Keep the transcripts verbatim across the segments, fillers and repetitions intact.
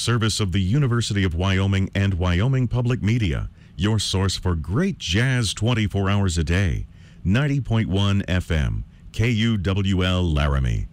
service of the University of Wyoming and Wyoming Public Media, your source for great jazz twenty-four hours a day. ninety point one F M, K U W L Laramie.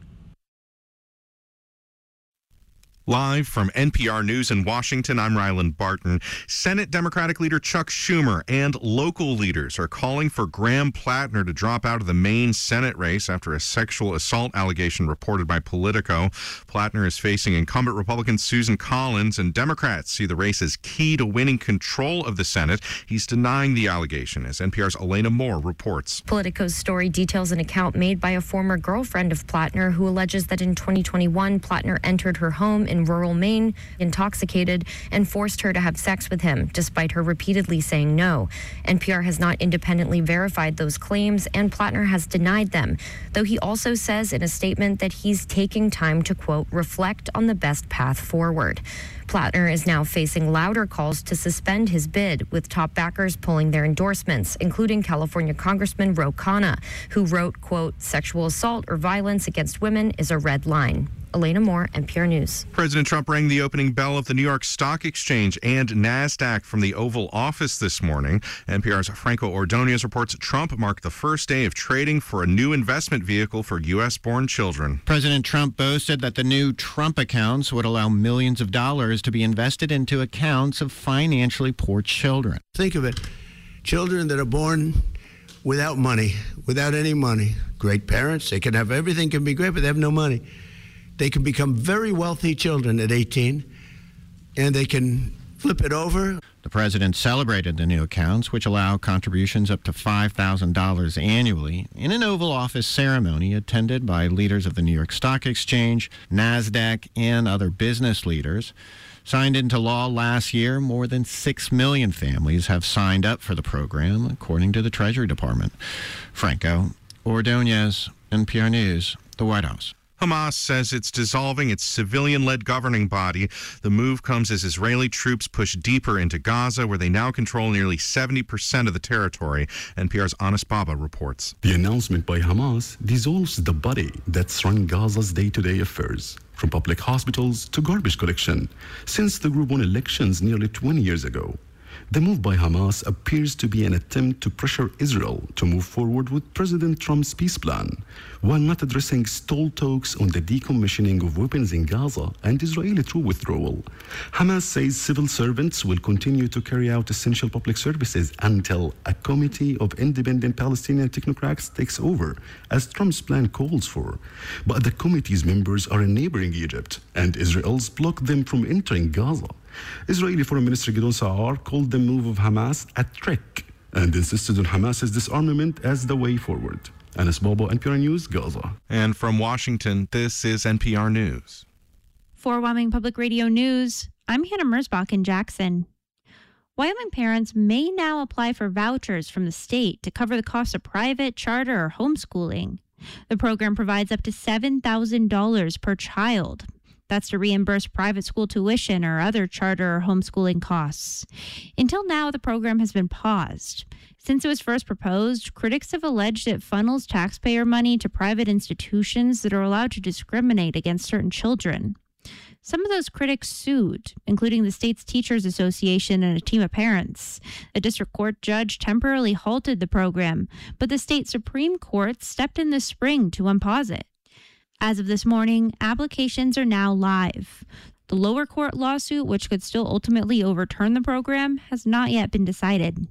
Live from N P R News in Washington, I'm Ryland Barton. Senate Democratic leader Chuck Schumer and local leaders are calling for Graham Plattner to drop out of the Maine Senate race after a sexual assault allegation reported by Politico. Plattner is facing incumbent Republican Susan Collins, and Democrats see the race as key to winning control of the Senate. He's denying the allegation, as N P R's Elena Moore reports. Politico's story details an account made by a former girlfriend of Plattner who alleges that in twenty twenty-one, Plattner entered her home in in rural Maine, intoxicated, and forced her to have sex with him, despite her repeatedly saying no. N P R has not independently verified those claims, and Plattner has denied them, though he also says in a statement that he's taking time to, quote, reflect on the best path forward. Plattner is now facing louder calls to suspend his bid, with top backers pulling their endorsements, including California Congressman Ro Khanna, who wrote, quote, sexual assault or violence against women is a red line. Elena Moore, N P R News. President Trump rang the opening bell of the New York Stock Exchange and NASDAQ from the Oval Office this morning. N P R's Franco Ordonez reports Trump marked the first day of trading for a new investment vehicle for U S-born children. President Trump boasted that the new Trump accounts would allow millions of dollars to be invested into accounts of financially poor children. Think of it. Children that are born without money, without any money. Great parents, they can have everything, can be great, but they have no money. They can become very wealthy children at eighteen, and they can flip it over. The president celebrated the new accounts, which allow contributions up to five thousand dollars annually, in an Oval Office ceremony attended by leaders of the New York Stock Exchange, NASDAQ, and other business leaders. Signed into law last year, more than six million families have signed up for the program, according to the Treasury Department. Franco Ordonez, N P R News, the White House. Hamas says it's dissolving its civilian-led governing body. The move comes as Israeli troops push deeper into Gaza, where they now control nearly seventy percent of the territory. N P R's Anas Baba reports. The announcement by Hamas dissolves the body that's run Gaza's day-to-day affairs, from public hospitals to garbage collection, since the group won elections nearly twenty years ago. The move by Hamas appears to be an attempt to pressure Israel to move forward with President Trump's peace plan, while not addressing stalled talks on the decommissioning of weapons in Gaza and Israeli troop withdrawal. Hamas says civil servants will continue to carry out essential public services until a committee of independent Palestinian technocrats takes over, as Trump's plan calls for. But the committee's members are in neighboring Egypt, and Israel's blocked them from entering Gaza. Israeli Foreign Minister Gideon Sa'ar called the move of Hamas a trick and insisted on Hamas's disarmament as the way forward. Anas Bobo, N P R News, Gaza. And from Washington, this is N P R News. For Wyoming Public Radio News, I'm Hannah Merzbach in Jackson. Wyoming parents may now apply for vouchers from the state to cover the cost of private, charter, or homeschooling. The program provides up to seven thousand dollars per child. That's to reimburse private school tuition or other charter or homeschooling costs. Until now, the program has been paused. Since it was first proposed, critics have alleged it funnels taxpayer money to private institutions that are allowed to discriminate against certain children. Some of those critics sued, including the state's Teachers Association and a team of parents. A district court judge temporarily halted the program, but the state Supreme Court stepped in this spring to unpause it. As of this morning, applications are now live. The lower court lawsuit, which could still ultimately overturn the program, has not yet been decided.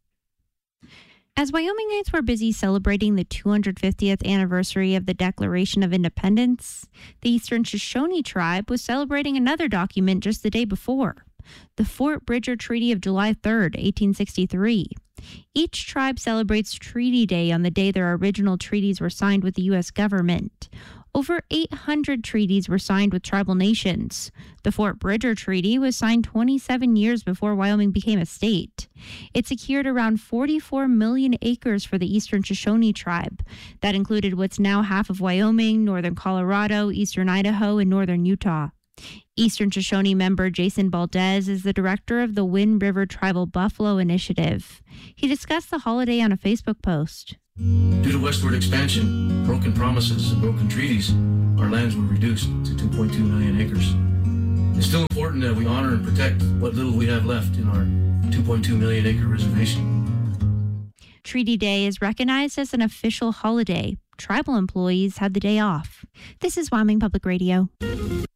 As Wyomingites were busy celebrating the two hundred fiftieth anniversary of the Declaration of Independence, the Eastern Shoshone Tribe was celebrating another document just the day before, the Fort Bridger Treaty of July third, eighteen sixty-three. Each tribe celebrates Treaty Day on the day their original treaties were signed with the U S government. Over eight hundred treaties were signed with tribal nations. The Fort Bridger Treaty was signed twenty-seven years before Wyoming became a state. It secured around forty-four million acres for the Eastern Shoshone Tribe. That included what's now half of Wyoming, northern Colorado, eastern Idaho, and northern Utah. Eastern Shoshone member Jason Valdez is the director of the Wind River Tribal Buffalo Initiative. He discussed the holiday on a Facebook post. Due to westward expansion, broken promises, and broken treaties, our lands were reduced to two point two million acres. It's still important that we honor and protect what little we have left in our two point two million acre reservation. Treaty Day is recognized as an official holiday. Tribal employees had the day off. This is Wyoming Public Radio.